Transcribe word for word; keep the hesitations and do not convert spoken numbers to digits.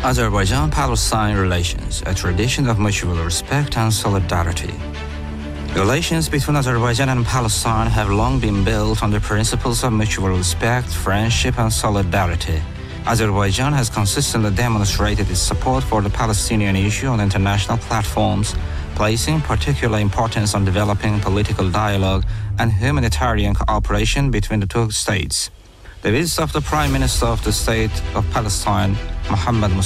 Azerbaijan-Palestine relations, a tradition of mutual respect and solidarity. Relations between Azerbaijan and Palestine have long been built on the principles of mutual respect, friendship, and solidarity. Azerbaijan has consistently demonstrated its support for the Palestinian issue on international platforms, placing particular importance on developing political dialogue and humanitarian cooperation between the two states. The visit of the Prime Minister of the State of Palestine, Mohammed